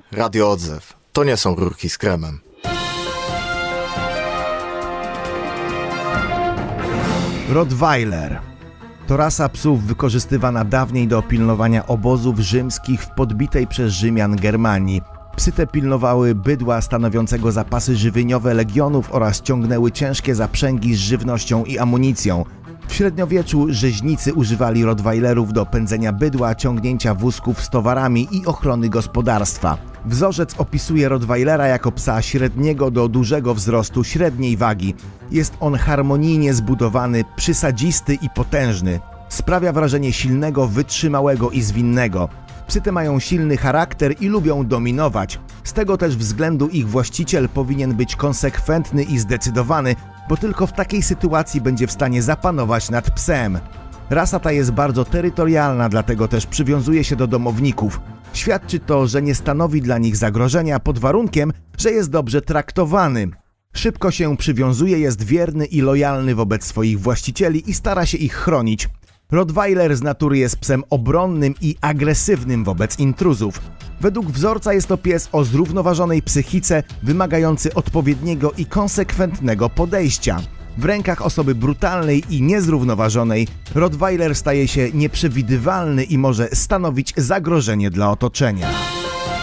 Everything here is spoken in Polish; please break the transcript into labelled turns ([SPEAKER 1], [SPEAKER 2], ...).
[SPEAKER 1] Radio Odzew. To nie są rurki z kremem.
[SPEAKER 2] Rottweiler to rasa psów wykorzystywana dawniej do pilnowania obozów rzymskich w podbitej przez Rzymian Germanii. Psy te pilnowały bydła stanowiącego zapasy żywieniowe legionów oraz ciągnęły ciężkie zaprzęgi z żywnością i amunicją. W średniowieczu rzeźnicy używali rottweilerów do pędzenia bydła, ciągnięcia wózków z towarami i ochrony gospodarstwa. Wzorzec opisuje rottweilera jako psa średniego do dużego wzrostu, średniej wagi. Jest on harmonijnie zbudowany, przysadzisty i potężny. Sprawia wrażenie silnego, wytrzymałego i zwinnego. Psy te mają silny charakter i lubią dominować. Z tego też względu ich właściciel powinien być konsekwentny i zdecydowany, bo tylko w takiej sytuacji będzie w stanie zapanować nad psem. Rasa ta jest bardzo terytorialna, dlatego też przywiązuje się do domowników. Świadczy to, że nie stanowi dla nich zagrożenia pod warunkiem, że jest dobrze traktowany. Szybko się przywiązuje, jest wierny i lojalny wobec swoich właścicieli i stara się ich chronić. Rottweiler z natury jest psem obronnym i agresywnym wobec intruzów. Według wzorca jest to pies o zrównoważonej psychice, wymagający odpowiedniego i konsekwentnego podejścia. W rękach osoby brutalnej i niezrównoważonej Rottweiler staje się nieprzewidywalny i może stanowić zagrożenie dla otoczenia.